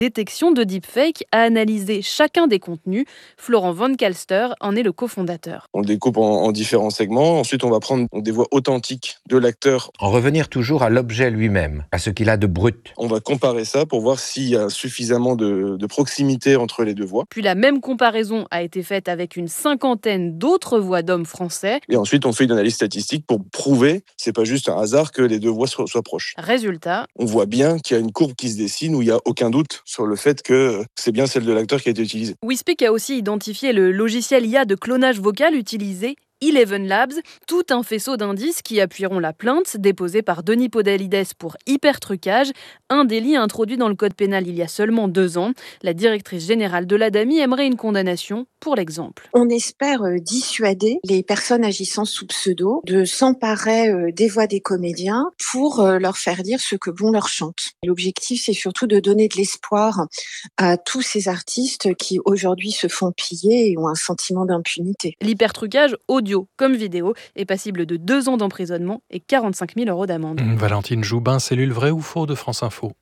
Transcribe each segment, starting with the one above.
détection de deepfake a analysé chacun des contenus. Florent Von Kalster en est le cofondateur. On le découpe en différents segments. Ensuite, on va prendre des voix authentiques de l'acteur. En revenir toujours à l'objet lui-même, à ce qu'il a de brut. On va comparer ça pour voir s'il y a suffisamment de proximité entre les deux voix. Puis la même comparaison a été faite avec une cinquantaine d'autres voix d'hommes français. Et ensuite, on fait une analyse statistique pour prouver, c'est pas juste un hasard, que les deux voix soient proches. Résultat, on voit bien qu'il y a une courbe qui se dessine où il n'y a aucun doute sur le fait que c'est bien celle de l'acteur qui a été utilisée. Whispeak a aussi identifié le logiciel IA de clonage vocal utilisé, Eleven Labs, tout un faisceau d'indices qui appuieront la plainte déposée par Denis Podalides pour hypertrucage, un délit introduit dans le code pénal il y a seulement 2 ans. La directrice générale de l'ADAMI aimerait une condamnation pour l'exemple. On espère dissuader les personnes agissant sous pseudo de s'emparer des voix des comédiens pour leur faire dire ce que bon leur chante. L'objectif, c'est surtout de donner de l'espoir à tous ces artistes qui aujourd'hui se font piller et ont un sentiment d'impunité. L'hypertrucage audio comme vidéo est passible de 2 ans d'emprisonnement et 45 000 € d'amende. Valentine Joubin, cellule vrai ou faux de France Info.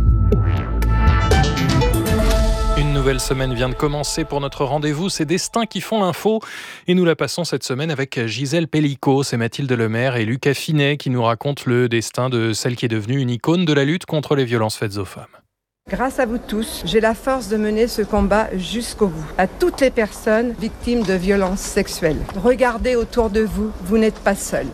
Une nouvelle semaine vient de commencer pour notre rendez-vous, c'est Destins qui font l'info. Et nous la passons cette semaine avec Gisèle Pellicot, c'est Mathilde Lemaire et Lucas Finet qui nous racontent le destin de celle qui est devenue une icône de la lutte contre les violences faites aux femmes. Grâce à vous tous, j'ai la force de mener ce combat jusqu'au bout. À toutes les personnes victimes de violences sexuelles, regardez autour de vous, vous n'êtes pas seuls.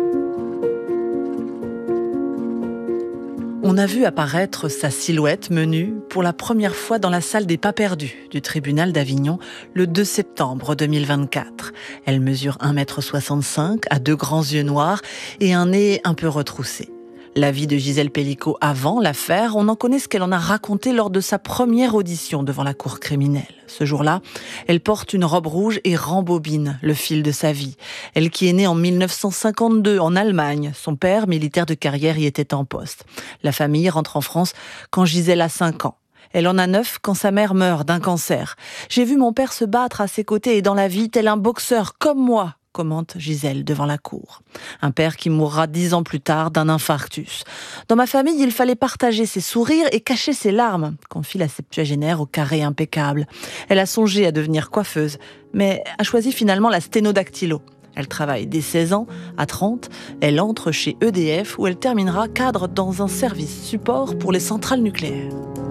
On a vu apparaître sa silhouette menue pour la première fois dans la salle des pas perdus du tribunal d'Avignon le 2 septembre 2024. Elle mesure 1,65 m, a 2 grands yeux noirs et un nez un peu retroussé. La vie de Gisèle Pellicot avant l'affaire, on en connaît ce qu'elle en a raconté lors de sa première audition devant la cour criminelle. Ce jour-là, elle porte une robe rouge et rembobine le fil de sa vie. Elle qui est née en 1952 en Allemagne. Son père, militaire de carrière, y était en poste. La famille rentre en France quand Gisèle a 5 ans. Elle en a 9 quand sa mère meurt d'un cancer. « J'ai vu mon père se battre à ses côtés et dans la vie, tel un boxeur comme moi », commente Gisèle devant la cour. Un père qui mourra 10 ans plus tard d'un infarctus. Dans ma famille, il fallait partager ses sourires et cacher ses larmes, confie la septuagénaire au carré impeccable. Elle a songé à devenir coiffeuse, mais a choisi finalement la sténodactylo. Elle travaille dès 16 ans, à 30, elle entre chez EDF où elle terminera cadre dans un service support pour les centrales nucléaires.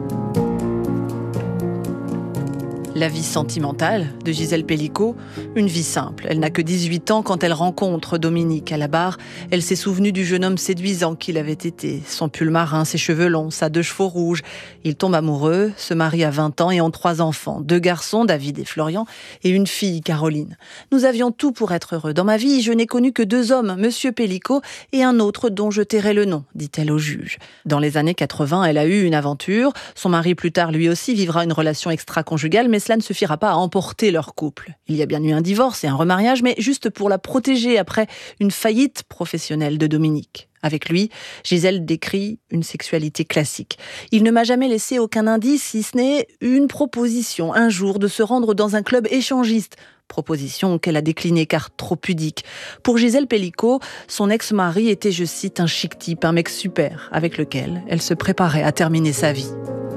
La vie sentimentale de Gisèle Pellicot, une vie simple. Elle n'a que 18 ans quand elle rencontre Dominique à la barre. Elle s'est souvenue du jeune homme séduisant qu'il avait été. Son pull marin, ses cheveux longs, sa 2 chevaux rouges. Ils tombent amoureux, se marient à 20 ans et ont 3 enfants. 2 garçons, David et Florian, et une fille, Caroline. Nous avions tout pour être heureux. Dans ma vie, je n'ai connu que 2 hommes, Monsieur Pellicot et un autre dont je tairai le nom, dit-elle au juge. Dans les années 80, elle a eu une aventure. Son mari, plus tard, lui aussi, vivra une relation extra-conjugale, mais cela ne suffira pas à emporter leur couple. Il y a bien eu un divorce et un remariage, mais juste pour la protéger après une faillite professionnelle de Dominique. Avec lui, Gisèle décrit une sexualité classique. Il ne m'a jamais laissé aucun indice, si ce n'est une proposition, un jour, de se rendre dans un club échangiste. Proposition qu'elle a déclinée car trop pudique. Pour Gisèle Pellicot, son ex-mari était, je cite, un chic type, un mec super, avec lequel elle se préparait à terminer sa vie.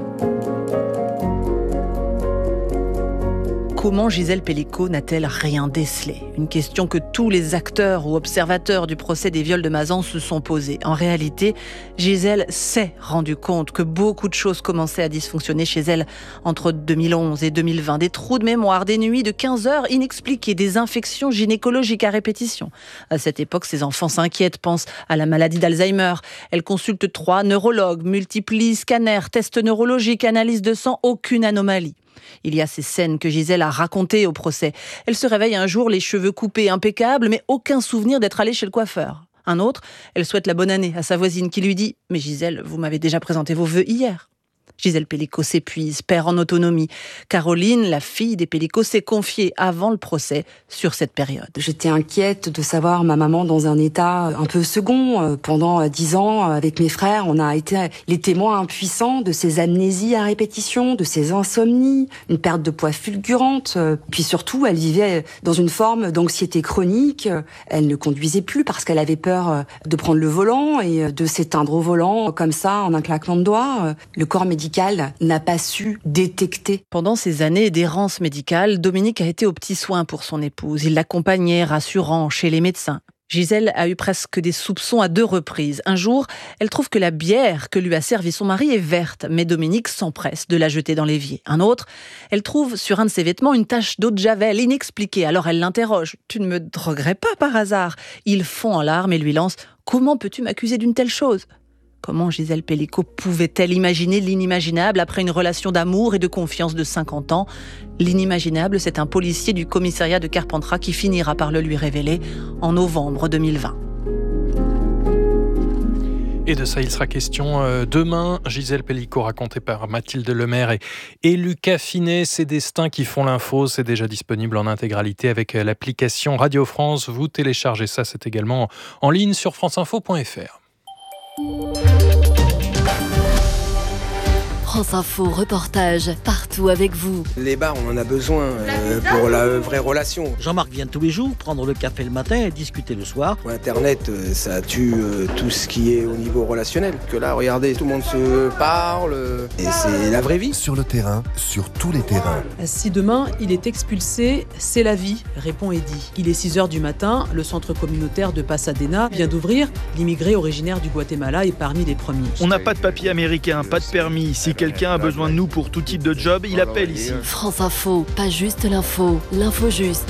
Comment Gisèle Pellicot n'a-t-elle rien décelé ? Une question que tous les acteurs ou observateurs du procès des viols de Mazan se sont posés. En réalité, Gisèle s'est rendue compte que beaucoup de choses commençaient à dysfonctionner chez elle entre 2011 et 2020. Des trous de mémoire, des nuits de 15 heures inexpliquées, des infections gynécologiques à répétition. À cette époque, ses enfants s'inquiètent, pensent à la maladie d'Alzheimer. Elle consulte 3 neurologues, multiplie scanners, tests neurologiques, analyse de sang, aucune anomalie. Il y a ces scènes que Gisèle a racontées au procès. Elle se réveille un jour, les cheveux coupés, impeccables, mais aucun souvenir d'être allée chez le coiffeur. Un autre, elle souhaite la bonne année à sa voisine qui lui dit « Mais Gisèle, vous m'avez déjà présenté vos vœux hier ». Gisèle Pellicot s'épuise, perd en autonomie. Caroline, la fille des Pellicot, s'est confiée avant le procès sur cette période. J'étais inquiète de savoir ma maman dans un état un peu second. Pendant 10 ans, avec mes frères, on a été les témoins impuissants de ces amnésies à répétition, de ces insomnies, une perte de poids fulgurante. Puis surtout, elle vivait dans une forme d'anxiété chronique. Elle ne conduisait plus parce qu'elle avait peur de prendre le volant et de s'éteindre au volant comme ça en un claquement de doigts. Le corps médical médical n'a pas su détecter. Pendant ces années d'errance médicale, Dominique a été aux petits soins pour son épouse. Il l'accompagnait, rassurant, chez les médecins. Gisèle a eu presque des soupçons à 2 reprises. Un jour, elle trouve que la bière que lui a servie son mari est verte, mais Dominique s'empresse de la jeter dans l'évier. Un autre, elle trouve sur un de ses vêtements une tache d'eau de javel inexpliquée. Alors elle l'interroge. « Tu ne me droguerais pas par hasard ?» Il fond en larmes et lui lance « Comment peux-tu m'accuser d'une telle chose ?» Comment Gisèle Pelicot pouvait-elle imaginer l'inimaginable après une relation d'amour et de confiance de 50 ans ? L'inimaginable, c'est un policier du commissariat de Carpentras qui finira par le lui révéler en novembre 2020. Et de ça, il sera question demain. Gisèle Pelicot, racontée par Mathilde Lemaire et Lucas Finet. Ces destins qui font l'info, c'est déjà disponible en intégralité avec l'application Radio France. Vous téléchargez ça, c'est également en ligne sur franceinfo.fr. France Info, reportage, partout avec vous. Les bars, on en a besoin pour la vraie relation. Jean-Marc vient tous les jours prendre le café le matin et discuter le soir. Internet, ça tue tout ce qui est au niveau relationnel. Que là, regardez, tout le monde se parle et c'est la vraie vie. Sur le terrain, sur tous les terrains. Si demain, il est expulsé, c'est la vie, répond Eddy. Il est 6h du matin, le centre communautaire de Pasadena vient d'ouvrir. L'immigré originaire du Guatemala est parmi les premiers. On n'a pas de papier américain, pas de permis. Si quelqu'un a besoin de nous pour tout type de job, il appelle ici. France Info, pas juste l'info, l'info juste.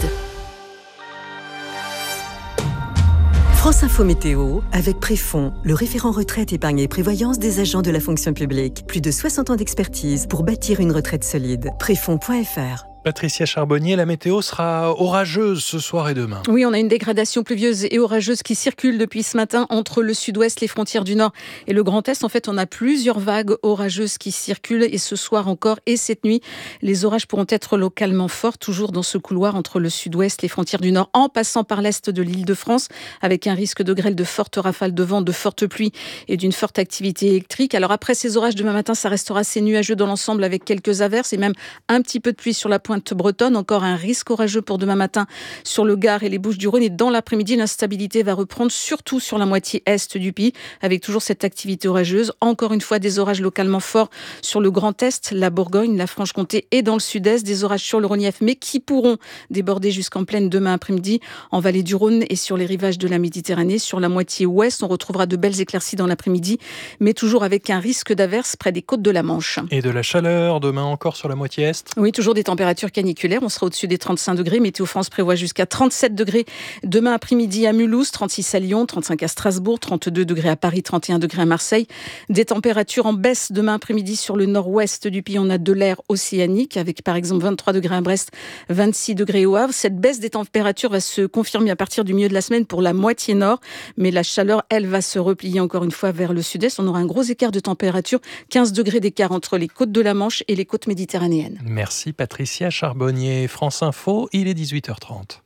France Info Météo, avec Préfond, le référent retraite, épargne et prévoyance des agents de la fonction publique. Plus de 60 ans d'expertise pour bâtir une retraite solide. Préfond.fr. Patricia Charbonnier, la météo sera orageuse ce soir et demain. Oui, on a une dégradation pluvieuse et orageuse qui circule depuis ce matin entre le sud-ouest, les frontières du nord et le Grand Est. En fait, on a plusieurs vagues orageuses qui circulent et ce soir encore et cette nuit, les orages pourront être localement forts, toujours dans ce couloir entre le sud-ouest, les frontières du nord, en passant par l'est de l'Île-de-France, avec un risque de grêle, de fortes rafales de vent, de fortes pluies et d'une forte activité électrique. Alors après ces orages, demain matin, ça restera assez nuageux dans l'ensemble avec quelques averses et même un petit peu de pluie sur la pointe bretonne. Encore un risque orageux pour demain matin sur le Gard et les Bouches-du-Rhône. Et dans l'après-midi, l'instabilité va reprendre, surtout sur la moitié est du pays, avec toujours cette activité orageuse. Encore une fois, des orages localement forts sur le Grand Est, la Bourgogne, la Franche-Comté et dans le Sud-Est. Des orages sur le relief, mais qui pourront déborder jusqu'en plaine demain après-midi en vallée du Rhône et sur les rivages de la Méditerranée. Sur la moitié ouest, on retrouvera de belles éclaircies dans l'après-midi, mais toujours avec un risque d'averse près des côtes de la Manche. Et de la chaleur demain encore sur la moitié est ? Oui, toujours des températures caniculaires. On sera au-dessus des 35 degrés. Météo France prévoit jusqu'à 37 degrés demain après-midi à Mulhouse, 36 à Lyon, 35 à Strasbourg, 32 degrés à Paris, 31 degrés à Marseille. Des températures en baisse demain après-midi sur le nord-ouest du pays. On a de l'air océanique avec par exemple 23 degrés à Brest, 26 degrés au Havre. Cette baisse des températures va se confirmer à partir du milieu de la semaine pour la moitié nord. Mais la chaleur, elle, va se replier encore une fois vers le sud-est. On aura un gros écart de température, 15 degrés d'écart entre les côtes de la Manche et les côtes méditerranéennes. Merci Patricia Charbonnier. France Info, il est 18h30.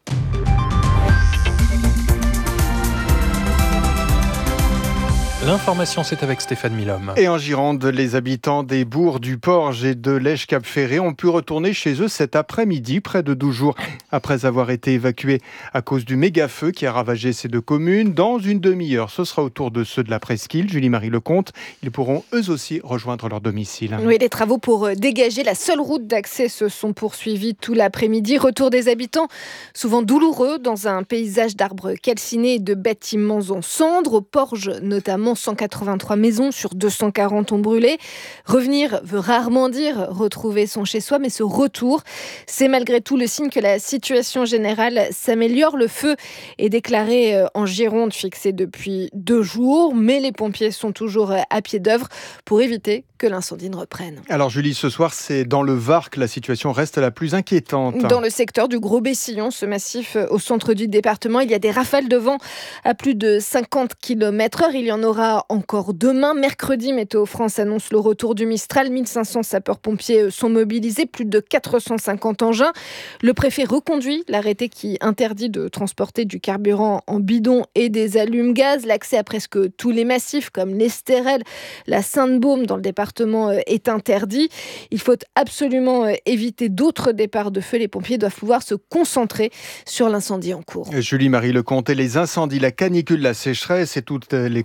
L'information, c'est avec Stéphane Milhomme. Et en Gironde, les habitants des bourgs du Porge et de l'Èche-Cap-Ferré ont pu retourner chez eux cet après-midi, près de 12 jours après avoir été évacués à cause du méga-feu qui a ravagé ces deux communes. Dans une demi-heure, ce sera au tour de ceux de la presqu'île, Julie-Marie Lecomte. Ils pourront eux aussi rejoindre leur domicile. Oui, les travaux pour dégager la seule route d'accès se sont poursuivis tout l'après-midi. Retour des habitants, souvent douloureux, dans un paysage d'arbres calcinés et de bâtiments en cendres. Au Porge, notamment, 183 maisons sur 240 ont brûlé. Revenir veut rarement dire retrouver son chez-soi, mais ce retour, c'est malgré tout le signe que la situation générale s'améliore. Le feu est déclaré en Gironde, fixé depuis 2 jours, mais les pompiers sont toujours à pied d'œuvre pour éviter que l'incendie ne reprenne. Alors Julie, ce soir, c'est dans le Var que la situation reste la plus inquiétante. Dans le secteur du Gros-Bessillon, ce massif au centre du département, il y a des rafales de vent à plus de 50 km/h. Il y en aura encore demain. Mercredi, Météo France annonce le retour du Mistral. 1500 sapeurs-pompiers sont mobilisés, plus de 450 engins. Le préfet reconduit l'arrêté qui interdit de transporter du carburant en bidon et des allumes-gaz. L'accès à presque tous les massifs, comme l'Estérel, la Sainte-Baume dans le département, est interdit. Il faut absolument éviter d'autres départs de feu. Les pompiers doivent pouvoir se concentrer sur l'incendie en cours. Julie-Marie Lecomte, et les incendies, la canicule, la sécheresse et toutes les conséquences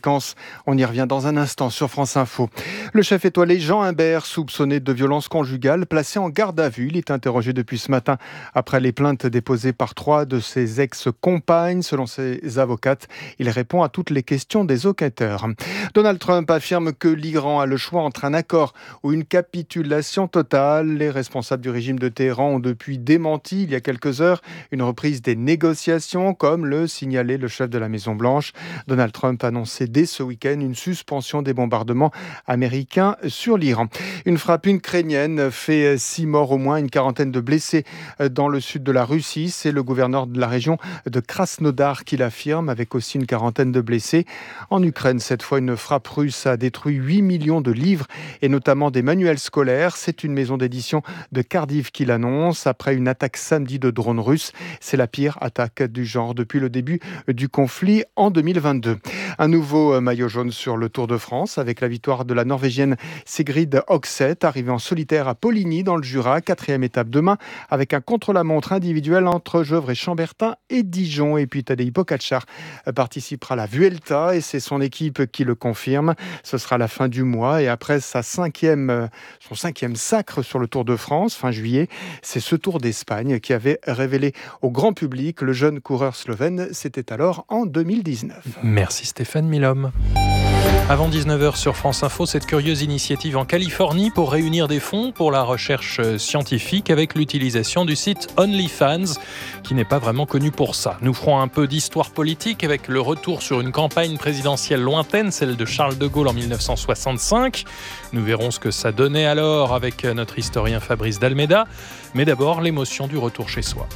conséquences. On y revient dans un instant sur France Info. Le chef étoilé Jean Imbert, soupçonné de violence conjugale, placé en garde à vue. Il est interrogé depuis ce matin après les plaintes déposées par 3 de ses ex-compagnes. Selon ses avocates, il répond à toutes les questions des enquêteurs. Donald Trump affirme que l'Iran a le choix entre un accord ou une capitulation totale. Les responsables du régime de Téhéran ont depuis démenti il y a quelques heures une reprise des négociations, comme le signalait le chef de la Maison-Blanche. Donald Trump a annoncé dès ce week-end une suspension des bombardements américains sur l'Iran. Une frappe ukrainienne fait 6 morts, au moins une quarantaine de blessés dans le sud de la Russie. C'est le gouverneur de la région de Krasnodar qui l'affirme, avec aussi une quarantaine de blessés. En Ukraine, cette fois, une frappe russe a détruit 8 millions de livres et notamment des manuels scolaires. C'est une maison d'édition de Cardiff qui l'annonce. Après une attaque samedi de drones russes, c'est la pire attaque du genre depuis le début du conflit en 2022. Un nouveau maillot jaune sur le Tour de France avec la victoire de la Norvégienne Sigrid Hogseth, arrivée en solitaire à Poligny dans le Jura. 4e étape demain avec un contre-la-montre individuel entre Gevrey-Chambertin et Dijon. Et puis Tadej Pogačar participera à la Vuelta et c'est son équipe qui le confirme. Ce sera la fin du mois et après son 5e sacre sur le Tour de France, fin juillet, c'est ce Tour d'Espagne qui avait révélé au grand public le jeune coureur slovène. C'était alors en 2019. Merci Stéphane Milhomme. Avant 19h sur France Info, cette curieuse initiative en Californie pour réunir des fonds pour la recherche scientifique avec l'utilisation du site OnlyFans, qui n'est pas vraiment connu pour ça. Nous ferons un peu d'histoire politique avec le retour sur une campagne présidentielle lointaine, celle de Charles de Gaulle en 1965. Nous verrons ce que ça donnait alors avec notre historien Fabrice Dalméda. Mais d'abord, l'émotion du retour chez soi.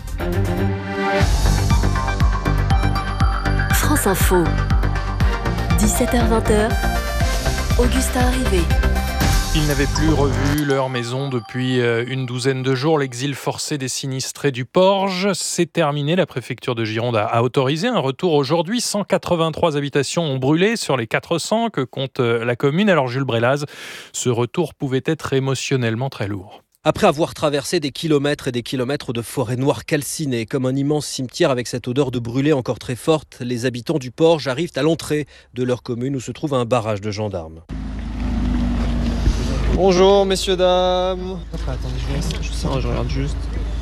France Info. 17h-20h, Augustin Arrivé. Ils n'avaient plus revu leur maison depuis une douzaine de jours. L'exil forcé des sinistrés du Porge, c'est terminé. La préfecture de Gironde a autorisé un retour aujourd'hui. 183 habitations ont brûlé sur les 400 que compte la commune. Alors Jules Brélaz, ce retour pouvait être émotionnellement très lourd. Après avoir traversé des kilomètres et des kilomètres de forêt noire calcinée, comme un immense cimetière avec cette odeur de brûlé encore très forte, les habitants du Porge arrivent à l'entrée de leur commune où se trouve un barrage de gendarmes. Bonjour messieurs, dames. Attendez, je regarde juste.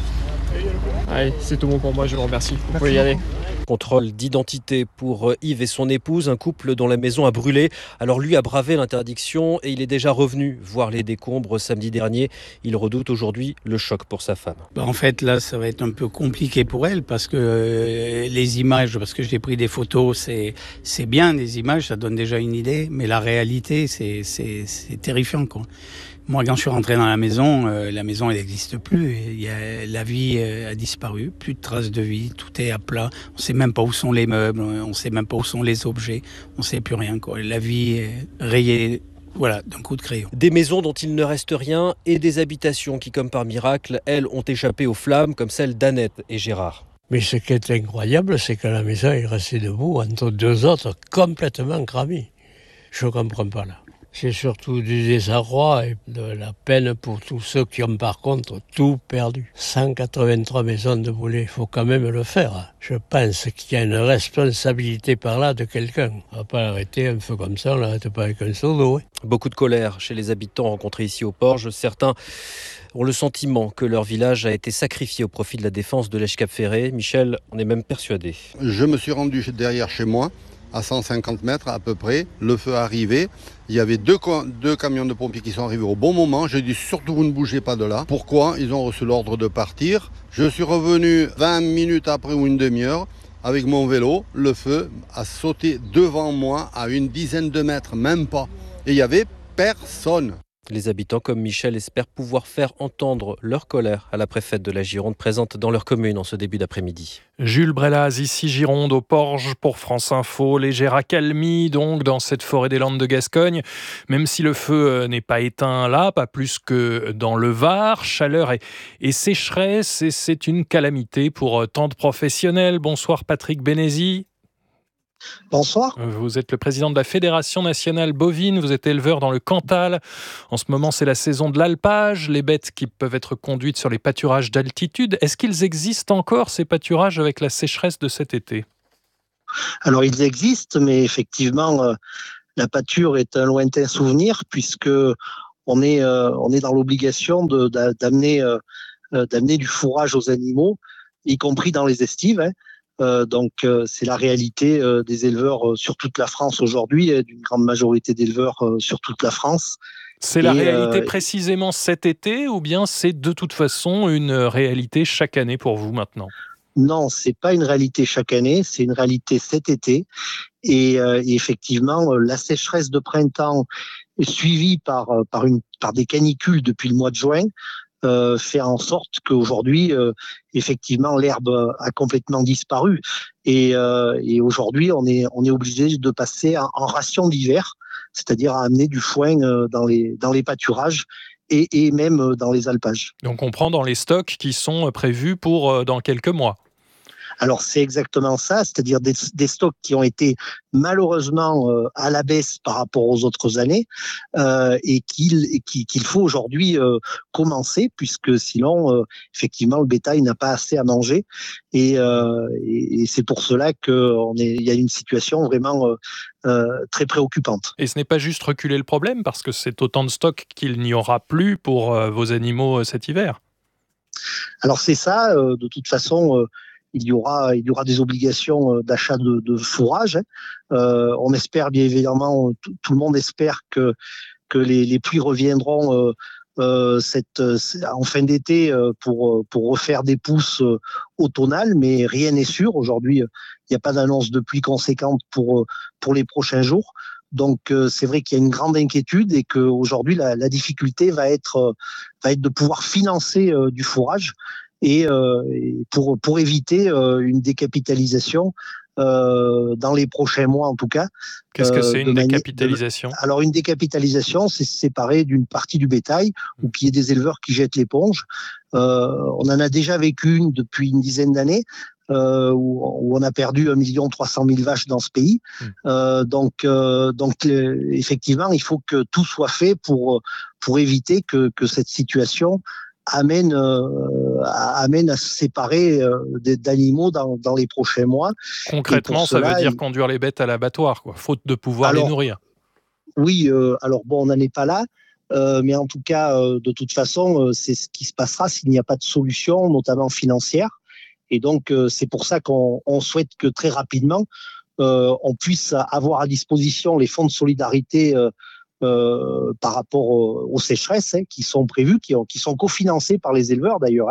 Allez, c'est tout bon pour moi, je vous remercie. Vous pouvez y aller. Contrôle d'identité pour Yves et son épouse, un couple dont la maison a brûlé. Alors lui a bravé l'interdiction et il est déjà revenu voir les décombres samedi dernier. Il redoute aujourd'hui le choc pour sa femme. En fait, là, ça va être un peu compliqué pour elle parce que les images, parce que j'ai pris des photos, c'est bien, des images, ça donne déjà une idée, mais la réalité, c'est terrifiant, quoi. Moi, quand je suis rentré dans la maison, elle n'existe plus. La vie a disparu, plus de traces de vie, tout est à plat. On ne sait même pas où sont les meubles, on ne sait même pas où sont les objets, on ne sait plus rien, quoi. La vie est rayée, voilà, d'un coup de crayon. Des maisons dont il ne reste rien et des habitations qui, comme par miracle, elles ont échappé aux flammes, comme celle d'Annette et Gérard. Mais ce qui est incroyable, c'est que la maison est restée debout entre deux autres complètement cramées. Je ne comprends pas là. C'est surtout du désarroi et de la peine pour tous ceux qui ont par contre tout perdu. 183 maisons de brûlées, il faut quand même le faire. Je pense qu'il y a une responsabilité par là de quelqu'un. On ne va pas arrêter un feu comme ça, on l'arrête pas avec un seau d'eau. Beaucoup de colère chez les habitants rencontrés ici au Porge. Certains ont le sentiment que leur village a été sacrifié au profit de la défense de l'Esch-Cap-Ferré. Michel en est même persuadé. Je me suis rendu derrière chez moi. À 150 mètres à peu près, le feu arrivait. Il y avait deux camions de pompiers qui sont arrivés au bon moment. J'ai dit surtout vous ne bougez pas de là. Pourquoi ? Ils ont reçu l'ordre de partir. Je suis revenu 20 minutes après ou une demi-heure avec mon vélo. Le feu a sauté devant moi à une dizaine de mètres, même pas. Et il n'y avait personne. Les habitants comme Michel espèrent pouvoir faire entendre leur colère à la préfète de la Gironde présente dans leur commune en ce début d'après-midi. Jules Brélaz, ici Gironde, au Porge pour France Info. Légère accalmie donc dans cette forêt des Landes de Gascogne. Même si le feu n'est pas éteint là, pas plus que dans le Var. Chaleur et sécheresse, et c'est une calamité pour tant de professionnels. Bonsoir Patrick Bénézy. Bonsoir. Vous êtes le président de la Fédération nationale bovine, vous êtes éleveur dans le Cantal. En ce moment, c'est la saison de l'alpage, les bêtes qui peuvent être conduites sur les pâturages d'altitude. Est-ce qu'ils existent encore, ces pâturages, avec la sécheresse de cet été ? Alors ils existent, mais effectivement, la pâture est un lointain souvenir puisque on est dans l'obligation d'amener du fourrage aux animaux, y compris dans les estives. Donc c'est la réalité des éleveurs sur toute la France aujourd'hui, et d'une grande majorité d'éleveurs sur toute la France. C'est la réalité précisément cet été, ou bien c'est de toute façon une réalité chaque année pour vous maintenant ? Non, c'est pas une réalité chaque année, c'est une réalité cet été. Et effectivement, la sécheresse de printemps suivie par des canicules depuis le mois de juin fait en sorte qu'aujourd'hui, effectivement, l'herbe a complètement disparu. Et aujourd'hui, on est obligé de passer en ration d'hiver, c'est-à-dire à amener du foin dans les pâturages et même dans les alpages. Donc on prend dans les stocks qui sont prévus pour dans quelques mois. Alors c'est exactement ça, c'est-à-dire des stocks qui ont été malheureusement à la baisse par rapport aux autres années et qu'il faut aujourd'hui commencer, puisque sinon effectivement le bétail n'a pas assez à manger et c'est pour cela qu'il y a une situation vraiment très préoccupante. Et ce n'est pas juste reculer le problème, parce que c'est autant de stocks qu'il n'y aura plus pour vos animaux cet hiver. Alors c'est ça, de toute façon. Il y aura des obligations d'achat de fourrage. On espère bien évidemment, tout le monde espère que les pluies reviendront en fin d'été pour refaire des pousses automnales, mais rien n'est sûr. Aujourd'hui, il n'y a pas d'annonce de pluie conséquente pour les prochains jours. Donc c'est vrai qu'il y a une grande inquiétude et qu'aujourd'hui la difficulté va être de pouvoir financer du fourrage. Et pour éviter une décapitalisation dans les prochains mois en tout cas. Qu'est-ce que c'est une décapitalisation ? Alors une décapitalisation, c'est se séparer d'une partie du bétail ou qu'il y ait des éleveurs qui jettent l'éponge. On en a déjà vécu une depuis une dizaine d'années où on a perdu 1 300 000 vaches dans ce pays. Donc effectivement, il faut que tout soit fait pour éviter que cette situation amène à se séparer d'animaux dans les prochains mois. Concrètement, ça veut dire conduire les bêtes à l'abattoir, faute de pouvoir les nourrir. Oui, alors bon, on n'en est pas là, mais en tout cas, de toute façon, c'est ce qui se passera s'il n'y a pas de solution, notamment financière. Et donc, c'est pour ça qu'on souhaite que très rapidement, on puisse avoir à disposition les fonds de solidarité par rapport aux sécheresses qui sont prévues, qui sont cofinancées par les éleveurs d'ailleurs,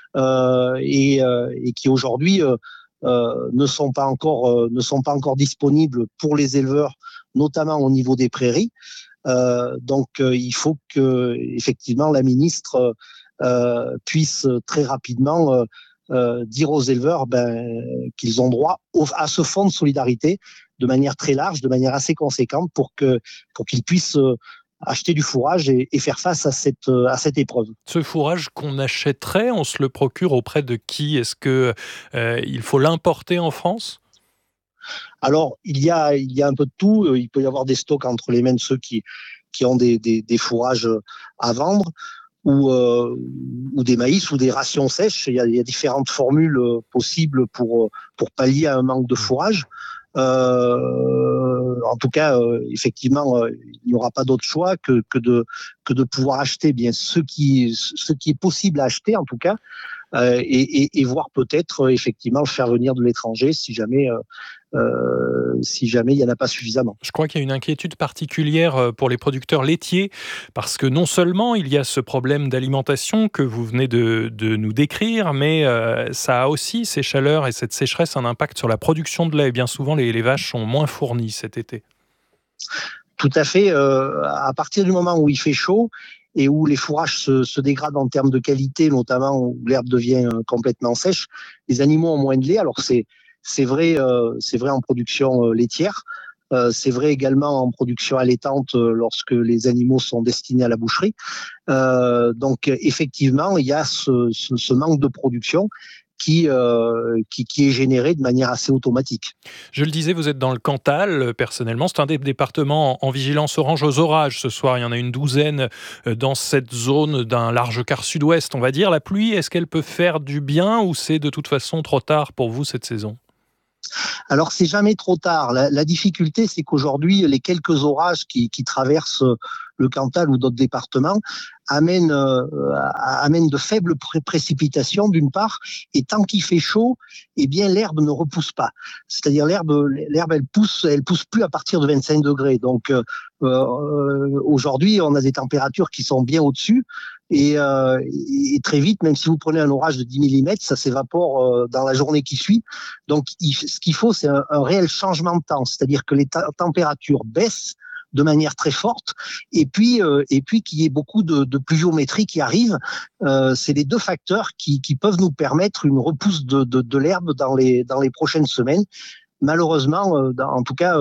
et qui aujourd'hui ne sont pas encore disponibles pour les éleveurs, notamment au niveau des prairies. Donc il faut que effectivement la ministre puisse très rapidement dire aux éleveurs qu'ils ont droit à ce fonds de solidarité de manière très large, de manière assez conséquente pour qu'ils puissent acheter du fourrage et faire face à cette épreuve. Ce fourrage qu'on achèterait, on se le procure auprès de qui ? Est-ce que il faut l'importer en France ? Alors, il y a un peu de tout. Il peut y avoir des stocks entre les mains de ceux qui ont des fourrages à vendre, ou des maïs ou des rations sèches. Il y a différentes formules possibles pour pallier à un manque de fourrage. En tout cas, effectivement, il n'y aura pas d'autre choix que de pouvoir acheter bien ce qui est possible à acheter en tout cas, et voir peut-être effectivement le faire venir de l'étranger si jamais il n'y en a pas suffisamment. Je crois qu'il y a une inquiétude particulière pour les producteurs laitiers, parce que non seulement il y a ce problème d'alimentation que vous venez de nous décrire, mais ça a aussi, ces chaleurs et cette sécheresse, un impact sur la production de lait. Bien souvent, les vaches sont moins fournies cet été. Tout à fait. À partir du moment où il fait chaud et où les fourrages se dégradent en termes de qualité, notamment où l'herbe devient complètement sèche, les animaux ont moins de lait. Alors c'est vrai en production laitière, c'est vrai également en production allaitante lorsque les animaux sont destinés à la boucherie. Donc effectivement, il y a ce manque de production qui est généré de manière assez automatique. Je le disais, vous êtes dans le Cantal, personnellement. C'est un des départements en vigilance orange aux orages ce soir. Il y en a une douzaine dans cette zone d'un large quart sud-ouest, on va dire. La pluie, est-ce qu'elle peut faire du bien ou c'est de toute façon trop tard pour vous cette saison ? Alors, c'est jamais trop tard. La difficulté, c'est qu'aujourd'hui, les quelques orages qui traversent le Cantal ou d'autres départements amènent de faibles précipitations, d'une part, et tant qu'il fait chaud, eh bien, l'herbe ne repousse pas. C'est-à-dire, l'herbe, elle pousse plus à partir de 25 degrés. Donc, aujourd'hui, on a des températures qui sont bien au-dessus. Et très vite, même si vous prenez un orage de 10 mm, ça s'évapore dans la journée qui suit. Donc, ce qu'il faut, c'est un réel changement de temps. C'est-à-dire que les températures baissent de manière très forte, et puis qu'il y ait beaucoup de pluviométrie qui arrive. C'est les deux facteurs qui peuvent nous permettre une repousse de l'herbe dans les prochaines semaines. Malheureusement, en tout cas,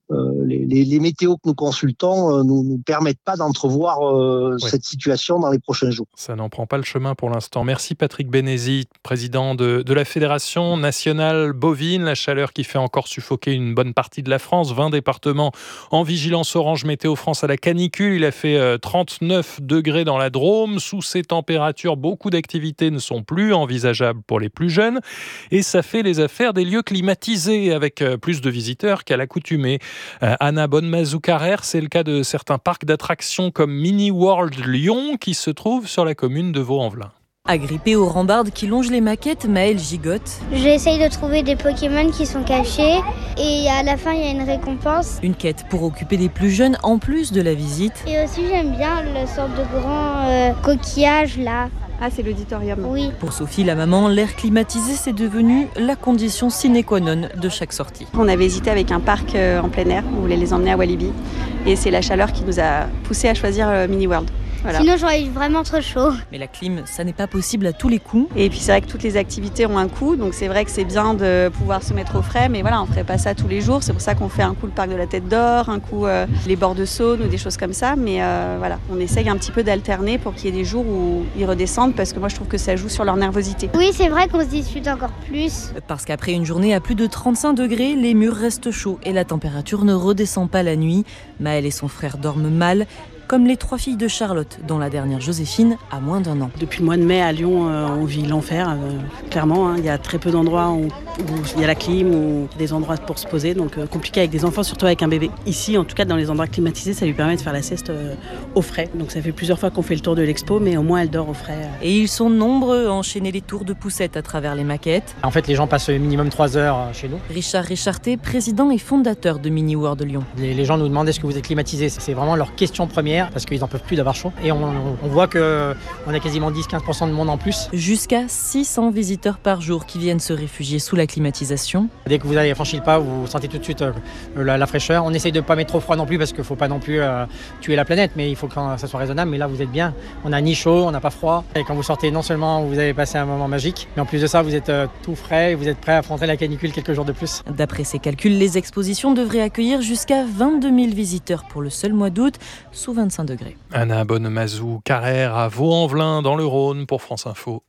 les météos que nous consultons nous permettent pas d'entrevoir cette situation dans les prochains jours. Ça n'en prend pas le chemin pour l'instant. Merci Patrick Bénézy, président de la Fédération nationale bovine. La chaleur qui fait encore suffoquer une bonne partie de la France. 20 départements en vigilance orange Météo France à la canicule. Il a fait 39 degrés dans la Drôme. Sous ces températures, beaucoup d'activités ne sont plus envisageables pour les plus jeunes. Et ça fait les affaires des lieux climatisés avec plus de visiteurs qu'à l'accoutumée. Anna Bonnemazou-Carrère, c'est le cas de certains parcs d'attractions comme Mini World Lyon qui se trouvent sur la commune de Vaux-en-Velin. Agrippée aux rambardes qui longent les maquettes, Maëlle gigote. J'essaye de trouver des Pokémon qui sont cachés et à la fin il y a une récompense. Une quête pour occuper les plus jeunes en plus de la visite. Et aussi j'aime bien la sorte de grand coquillage là. Ah, c'est l'auditorium. Oui. Pour Sophie, la maman, l'air climatisé, c'est devenu la condition sine qua non de chaque sortie. On avait hésité avec un parc en plein air, on voulait les emmener à Walibi. Et c'est la chaleur qui nous a poussé à choisir Mini World. Voilà. Sinon j'aurais eu vraiment trop chaud. Mais la clim, ça n'est pas possible à tous les coups. Et puis c'est vrai que toutes les activités ont un coût, donc c'est vrai que c'est bien de pouvoir se mettre au frais, mais voilà, on ne ferait pas ça tous les jours. C'est pour ça qu'on fait un coup le parc de la Tête d'Or, un coup les bords de Saône ou des choses comme ça. Mais voilà, on essaye un petit peu d'alterner pour qu'il y ait des jours où ils redescendent, parce que moi je trouve que ça joue sur leur nervosité. Oui, c'est vrai qu'on se dispute encore plus. Parce qu'après une journée à plus de 35 degrés, les murs restent chauds et la température ne redescend pas la nuit. Maëlle et son frère dorment mal, comme les 3 filles de Charlotte, dont la dernière Joséphine a moins d'1 an. Depuis le mois de mai à Lyon, on vit l'enfer, clairement. Il y a très peu d'endroits où il y a la clim ou des endroits pour se poser, donc compliqué avec des enfants, surtout avec un bébé. Ici, en tout cas, dans les endroits climatisés, ça lui permet de faire la sieste au frais. Donc ça fait plusieurs fois qu'on fait le tour de l'expo, mais au moins elle dort au frais. Et ils sont nombreux à enchaîner les tours de poussette à travers les maquettes. En fait, les gens passent minimum 3 heures chez nous. Richard Richarté, président et fondateur de Mini World Lyon. Les gens nous demandent est-ce que vous êtes climatisé. C'est vraiment leur question première, parce qu'ils n'en peuvent plus d'avoir chaud. Et on voit qu'on a quasiment 10-15% de monde en plus. Jusqu'à 600 visiteurs par jour qui viennent se réfugier sous la climatisation. Dès que vous avez franchi le pas, vous sentez tout de suite la fraîcheur. On essaye de ne pas mettre trop froid non plus, parce qu'il ne faut pas non plus tuer la planète, mais il faut que ça soit raisonnable. Mais là, vous êtes bien. On n'a ni chaud, on n'a pas froid. Et quand vous sortez, non seulement vous avez passé un moment magique, mais en plus de ça, vous êtes tout frais et vous êtes prêt à affronter la canicule quelques jours de plus. D'après ses calculs, les expositions devraient accueillir jusqu'à 22 000 visiteurs pour le seul mois d'août, sous 25 degrés. Anna Bonnemazou-Carrère à Vaux-en-Velin dans le Rhône pour France Info.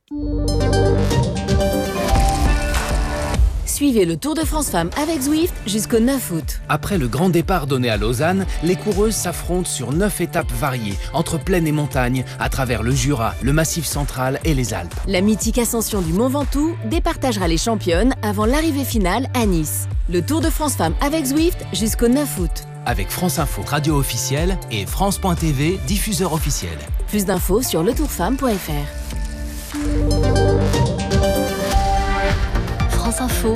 Suivez le Tour de France Femmes avec Zwift jusqu'au 9 août. Après le grand départ donné à Lausanne, les coureuses s'affrontent sur 9 étapes variées, entre plaine et montagne, à travers le Jura, le Massif central et les Alpes. La mythique ascension du Mont Ventoux départagera les championnes avant l'arrivée finale à Nice. Le Tour de France Femmes avec Zwift jusqu'au 9 août. Avec France Info, radio officielle, et France.tv, diffuseur officiel. Plus d'infos sur letourfemme.fr. France Info,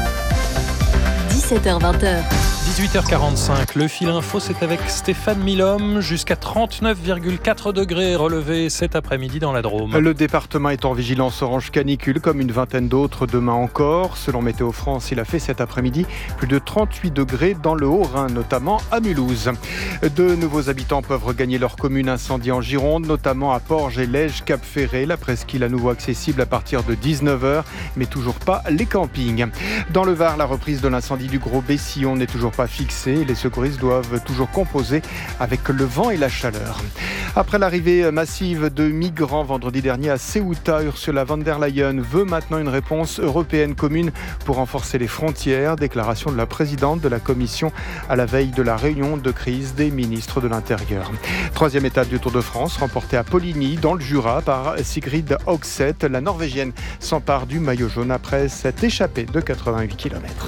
17h-20h. 18h45, le fil info, c'est avec Stéphane Milhomme, jusqu'à 39,4 degrés relevés cet après-midi dans la Drôme. Le département est en vigilance orange canicule, comme une vingtaine d'autres demain encore. Selon Météo France, il a fait cet après-midi plus de 38 degrés dans le Haut-Rhin, notamment à Mulhouse. De nouveaux habitants peuvent regagner leur commune incendie en Gironde, notamment à Porges et Lège, Cap-Ferré. La presqu'île à nouveau accessible à partir de 19h, mais toujours pas les campings. Dans le Var, la reprise de l'incendie du Gros Bessillon n'est toujours pas pas fixé. Les secouristes doivent toujours composer avec le vent et la chaleur. Après l'arrivée massive de migrants vendredi dernier à Ceuta, Ursula von der Leyen veut maintenant une réponse européenne commune pour renforcer les frontières. Déclaration de la présidente de la Commission à la veille de la réunion de crise des ministres de l'Intérieur. Troisième étape du Tour de France, remportée à Poligny, dans le Jura, par Sigrid Hogseth. La Norvégienne s'empare du maillot jaune après cette échappée de 88 km.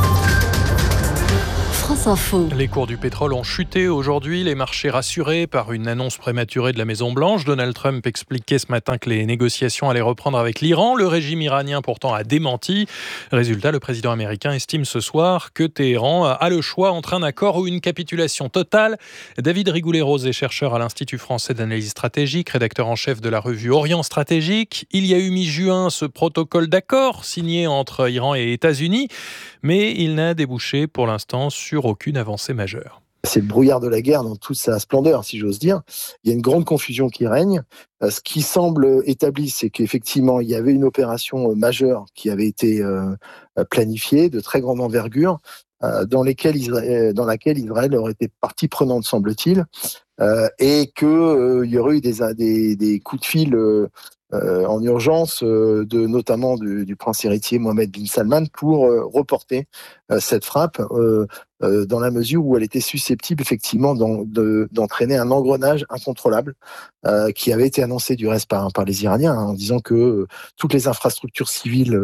France Info. Les cours du pétrole ont chuté aujourd'hui, les marchés rassurés par une annonce prématurée de la Maison-Blanche. Donald Trump expliquait ce matin que les négociations allaient reprendre avec l'Iran. Le régime iranien pourtant a démenti. Résultat, le président américain estime ce soir que Téhéran a le choix entre un accord ou une capitulation totale. David Rigoulet-Rose est chercheur à l'Institut français d'analyse stratégique, rédacteur en chef de la revue Orient Stratégique. Il y a eu mi-juin ce protocole d'accord signé entre Iran et États-Unis, mais il n'a débouché pour l'instant sur aucune avancée majeure. C'est le brouillard de la guerre dans toute sa splendeur, si j'ose dire. Il y a une grande confusion qui règne. Ce qui semble établi, c'est qu'effectivement, il y avait une opération majeure qui avait été planifiée, de très grande envergure, dans laquelle Israël aurait été partie prenante, semble-t-il, et qu'il y aurait eu des coups de fil en urgence, notamment du prince héritier Mohammed bin Salman, pour reporter cette frappe dans la mesure où elle était susceptible effectivement d'entraîner un engrenage incontrôlable qui avait été annoncé du reste par les Iraniens, en disant que toutes les infrastructures civiles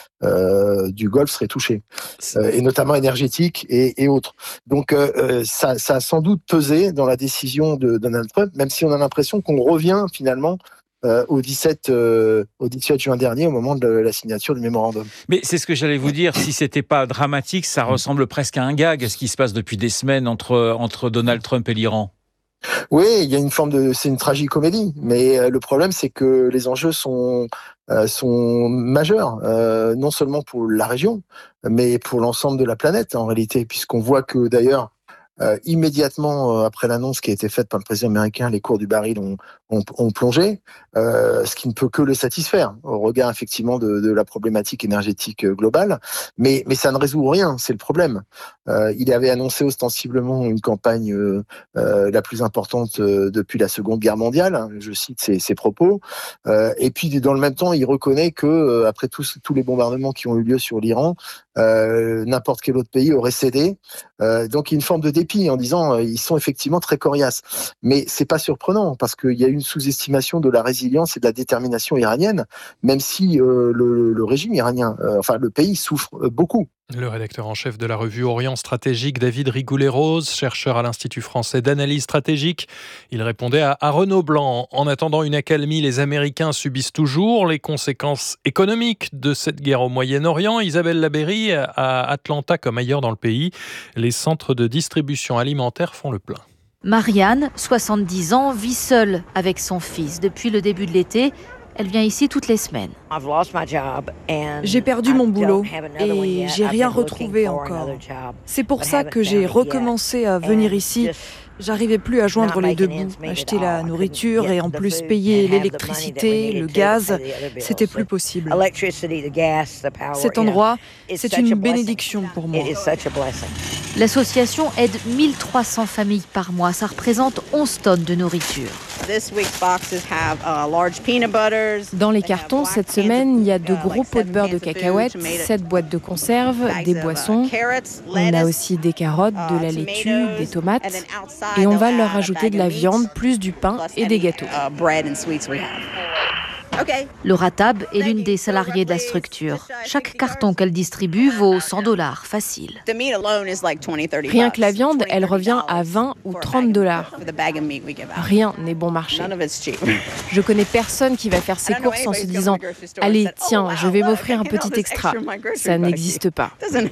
du Golfe seraient touchées, et notamment énergétiques et autres. Donc ça a sans doute pesé dans la décision de Donald Trump, même si on a l'impression qu'on revient finalement au 17 juin dernier, au moment de la signature du mémorandum. Mais c'est ce que j'allais vous dire, si c'était pas dramatique, ça ressemble presque à un gag, ce qui se passe depuis des semaines entre Donald Trump et l'Iran. Oui, il y a c'est une tragicomédie, mais le problème c'est que les enjeux sont majeurs, non seulement pour la région, mais pour l'ensemble de la planète en réalité, puisqu'on voit que d'ailleurs, immédiatement après l'annonce qui a été faite par le président américain, les cours du baril ont plongé, ce qui ne peut que le satisfaire au regard effectivement de la problématique énergétique globale. Mais ça ne résout rien, c'est le problème. Il avait annoncé ostensiblement une campagne la plus importante depuis la Seconde Guerre mondiale, hein, je cite ses propos, et puis dans le même temps, il reconnaît que après tous les bombardements qui ont eu lieu sur l'Iran, n'importe quel autre pays aurait cédé. Donc il y a une forme de dépit en disant ils sont effectivement très coriaces. Mais c'est pas surprenant parce qu'il y a une sous-estimation de la résilience et de la détermination iranienne, même si le régime iranien, le pays souffre beaucoup. Le rédacteur en chef de la revue Orient Stratégique, David Rigoulet-Rose, chercheur à l'Institut français d'analyse stratégique. Il répondait à Renaud Blanc. En attendant une accalmie, les Américains subissent toujours les conséquences économiques de cette guerre au Moyen-Orient. Isabelle Labéry, à Atlanta comme ailleurs dans le pays, les centres de distribution alimentaire font le plein. Marianne, 70 ans, vit seule avec son fils depuis le début de l'été. Elle vient ici toutes les semaines. J'ai perdu mon boulot et j'ai rien retrouvé encore. C'est pour ça que j'ai recommencé à venir ici. J'arrivais plus à joindre les deux bouts, acheter la nourriture et en plus payer l'électricité, le gaz, c'était plus possible. Cet endroit, c'est une bénédiction pour moi. L'association aide 1300 familles par mois, ça représente 11 tonnes de nourriture. Dans les cartons, cette semaine, il y a de gros pots de beurre de cacahuètes, 7 boîtes de conserve, des boissons. On a aussi des carottes, de la laitue, des tomates. Et on va leur ajouter de la viande, plus du pain et des gâteaux. Laura Tab est l'une des salariées de la structure. Chaque carton qu'elle distribue vaut $100 facile. Rien que la viande, elle revient à 20 ou $30. Rien n'est bon marché. Je connais personne qui va faire ses courses en se disant « Allez, tiens, je vais m'offrir un petit extra ». Ça n'existe pas.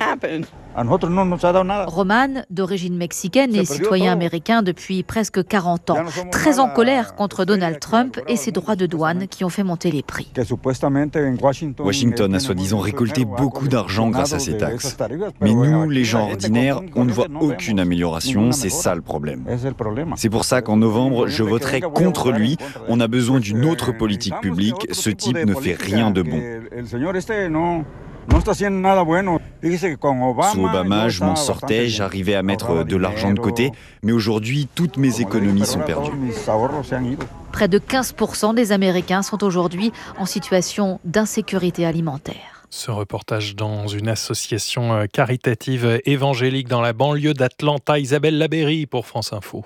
Roman, d'origine mexicaine et citoyen américain depuis presque 40 ans, très en colère contre Donald Trump et ses droits de douane qui ont fait monter les prix. Washington a soi-disant récolté beaucoup d'argent grâce à ces taxes. Mais nous, les gens ordinaires, on ne voit aucune amélioration, c'est ça le problème. C'est pour ça qu'en novembre, je voterai contre lui. On a besoin d'une autre politique publique, ce type ne fait rien de bon. Sous Obama, je m'en sortais, j'arrivais à mettre de l'argent de côté, mais aujourd'hui, toutes mes économies sont perdues. Près de 15% des Américains sont aujourd'hui en situation d'insécurité alimentaire. Ce reportage dans une association caritative évangélique dans la banlieue d'Atlanta. Isabelle Labéry pour France Info.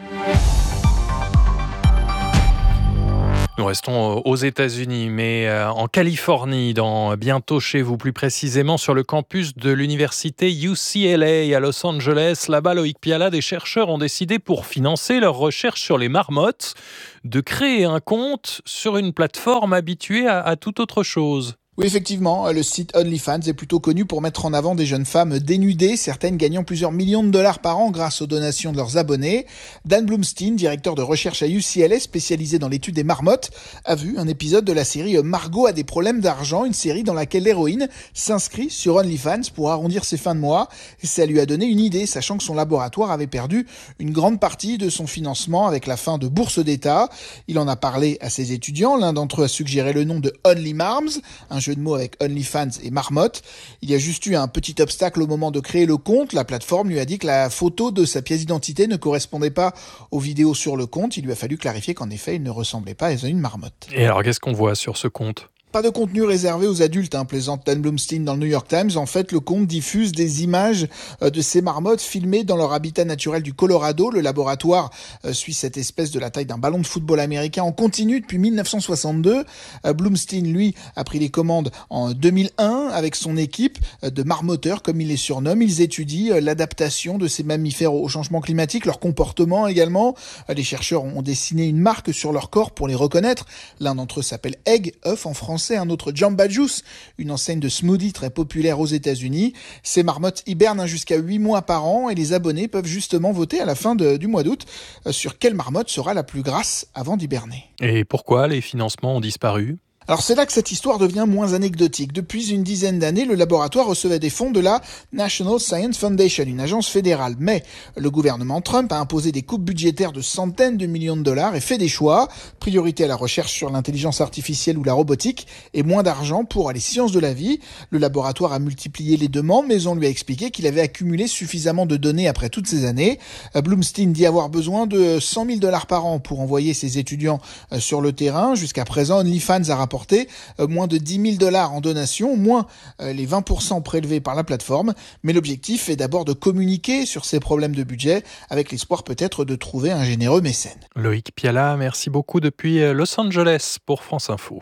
Nous restons aux États-Unis, mais en Californie, bientôt chez vous, plus précisément sur le campus de l'université UCLA à Los Angeles. Là-bas, Loïc Piala, des chercheurs ont décidé, pour financer leurs recherches sur les marmottes, de créer un compte sur une plateforme habituée à toute autre chose. Oui, effectivement, le site OnlyFans est plutôt connu pour mettre en avant des jeunes femmes dénudées, certaines gagnant plusieurs millions de dollars par an grâce aux donations de leurs abonnés. Dan Blumstein, directeur de recherche à UCLA, spécialisé dans l'étude des marmottes, a vu un épisode de la série Margot a des problèmes d'argent, une série dans laquelle l'héroïne s'inscrit sur OnlyFans pour arrondir ses fins de mois. Et ça lui a donné une idée, sachant que son laboratoire avait perdu une grande partie de son financement avec la fin de bourses d'État. Il en a parlé à ses étudiants, l'un d'entre eux a suggéré le nom de Only Marms, un jeu de mots avec OnlyFans et marmotte. Il y a juste eu un petit obstacle au moment de créer le compte. La plateforme lui a dit que la photo de sa pièce d'identité ne correspondait pas aux vidéos sur le compte. Il lui a fallu clarifier qu'en effet, il ne ressemblait pas à une marmotte. Et alors, qu'est-ce qu'on voit sur ce compte ? Pas de contenu réservé aux adultes, plaisante Dan Blumstein dans le New York Times. En fait, le compte diffuse des images de ces marmottes filmées dans leur habitat naturel du Colorado. Le laboratoire suit cette espèce de la taille d'un ballon de football américain en continu depuis 1962. Blumstein, lui, a pris les commandes en 2001 avec son équipe de marmotteurs, comme il les surnomme. Ils étudient l'adaptation de ces mammifères au changement climatique, leur comportement également. Les chercheurs ont dessiné une marque sur leur corps pour les reconnaître. L'un d'entre eux s'appelle Egg, œuf en français. Un autre Jamba Juice, une enseigne de smoothie très populaire aux États-Unis. Ces marmottes hibernent jusqu'à 8 mois par an et les abonnés peuvent justement voter à la fin du mois d'août sur quelle marmotte sera la plus grasse avant d'hiberner. Et pourquoi les financements ont disparu ? Alors c'est là que cette histoire devient moins anecdotique. Depuis une dizaine d'années, le laboratoire recevait des fonds de la National Science Foundation, une agence fédérale. Mais le gouvernement Trump a imposé des coupes budgétaires de centaines de millions de dollars et fait des choix. Priorité à la recherche sur l'intelligence artificielle ou la robotique et moins d'argent pour les sciences de la vie. Le laboratoire a multiplié les demandes, mais on lui a expliqué qu'il avait accumulé suffisamment de données après toutes ces années. Blumstein dit avoir besoin de 100 000 dollars par an pour envoyer ses étudiants sur le terrain. Jusqu'à présent, OnlyFans a rapporté moins de 10 000 dollars en donation, moins les 20% prélevés par la plateforme. Mais l'objectif est d'abord de communiquer sur ces problèmes de budget avec l'espoir peut-être de trouver un généreux mécène. Loïc Piala, merci beaucoup depuis Los Angeles pour France Info.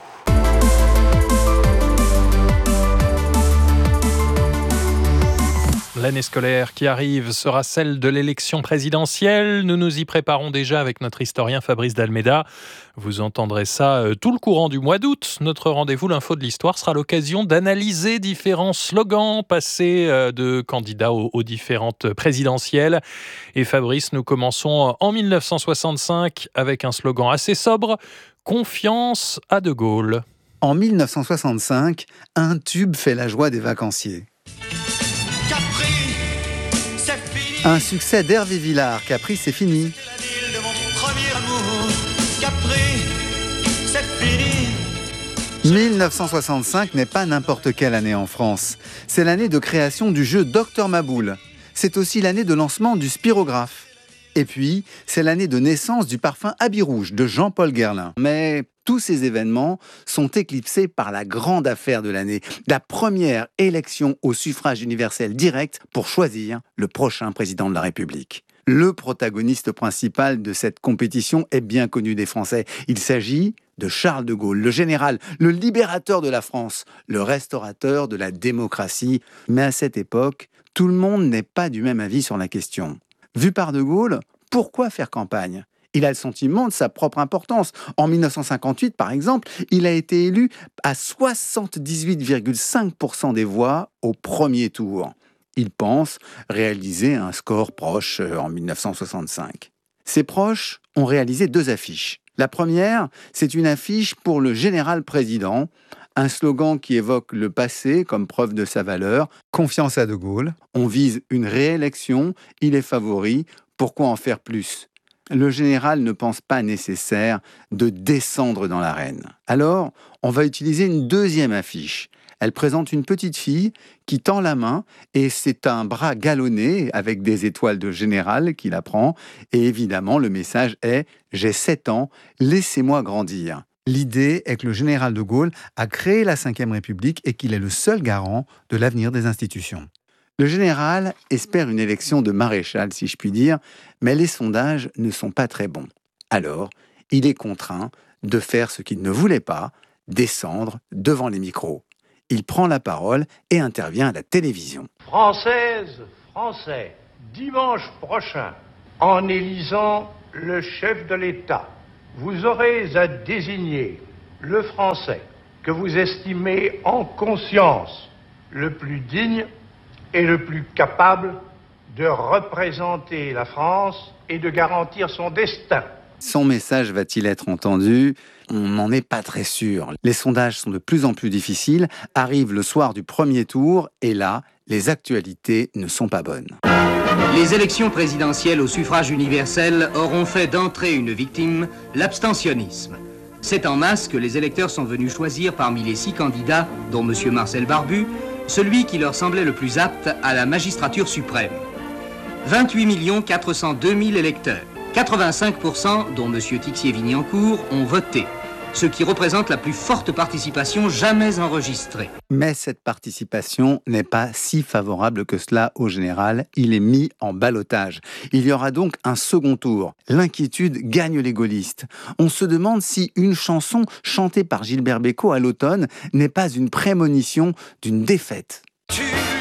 L'année scolaire qui arrive sera celle de l'élection présidentielle. Nous nous y préparons déjà avec notre historien Fabrice Dalméda. Vous entendrez ça tout le courant du mois d'août. Notre rendez-vous, l'info de l'histoire, sera l'occasion d'analyser différents slogans passés de candidats aux différentes présidentielles. Et Fabrice, nous commençons en 1965 avec un slogan assez sobre, « Confiance à De Gaulle ». En 1965, un tube fait la joie des vacanciers. Un succès d'Hervé Villard, Capri, c'est fini. 1965 n'est pas n'importe quelle année en France. C'est l'année de création du jeu Docteur Maboul. C'est aussi l'année de lancement du spirographe. Et puis, c'est l'année de naissance du parfum Habit Rouge de Jean-Paul Guerlain. Mais tous ces événements sont éclipsés par la grande affaire de l'année, la première élection au suffrage universel direct pour choisir le prochain président de la République. Le protagoniste principal de cette compétition est bien connu des Français. Il s'agit de Charles de Gaulle, le général, le libérateur de la France, le restaurateur de la démocratie. Mais à cette époque, tout le monde n'est pas du même avis sur la question. Vu par de Gaulle, pourquoi faire campagne ? Il a le sentiment de sa propre importance. En 1958, par exemple, il a été élu à 78,5% des voix au premier tour. Il pense réaliser un score proche en 1965. Ses proches ont réalisé 2 affiches. La première, c'est une affiche pour le général président, un slogan qui évoque le passé comme preuve de sa valeur. Confiance à De Gaulle. On vise une réélection, il est favori. Pourquoi en faire plus ? Le général ne pense pas nécessaire de descendre dans l'arène. Alors, on va utiliser une deuxième affiche. Elle présente une petite fille qui tend la main et c'est un bras galonné avec des étoiles de général qui la prend. Et évidemment, le message est « J'ai 7 ans, laissez-moi grandir ». L'idée est que le général de Gaulle a créé la Ve République et qu'il est le seul garant de l'avenir des institutions. Le général espère une élection de maréchal, si je puis dire, mais les sondages ne sont pas très bons. Alors, il est contraint de faire ce qu'il ne voulait pas, descendre devant les micros. Il prend la parole et intervient à la télévision. Françaises, Français, dimanche prochain, en élisant le chef de l'État, vous aurez à désigner le Français que vous estimez en conscience le plus digne et le plus capable de représenter la France et de garantir son destin. Son message va-t-il être entendu ? On n'en est pas très sûr. Les sondages sont de plus en plus difficiles, arrive le soir du premier tour, et là, les actualités ne sont pas bonnes. Les élections présidentielles au suffrage universel auront fait d'entrée une victime, l'abstentionnisme. C'est en masse que les électeurs sont venus choisir parmi les 6 candidats, dont M. Marcel Barbu, celui qui leur semblait le plus apte à la magistrature suprême. 28 402 000 électeurs. 85%, dont M. Tixier-Vignancourt, ont voté, ce qui représente la plus forte participation jamais enregistrée. Mais cette participation n'est pas si favorable que cela au général. Il est mis en ballottage. Il y aura donc un second tour. L'inquiétude gagne les gaullistes. On se demande si une chanson chantée par Gilbert Bécaud à l'automne n'est pas une prémonition d'une défaite.